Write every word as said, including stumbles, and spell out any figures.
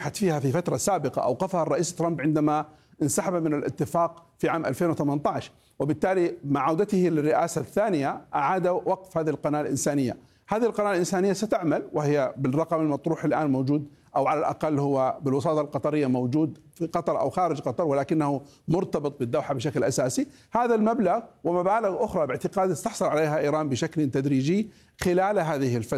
نجحت فيها في فترة سابقة أوقفها الرئيس ترامب عندما انسحب من الاتفاق في عام ألفين وثمانية عشر، وبالتالي مع عودته للرئاسة الثانية أعاد وقف هذه القناة الإنسانية. هذه القناة الإنسانية ستعمل، وهي بالرقم المطروح الآن موجود، أو على الأقل هو بالوساطة القطرية موجود في قطر أو خارج قطر، ولكنه مرتبط بالدوحة بشكل أساسي. هذا المبلغ ومبالغ أخرى باعتقادي ستحصل عليها إيران بشكل تدريجي خلال هذه الفترة.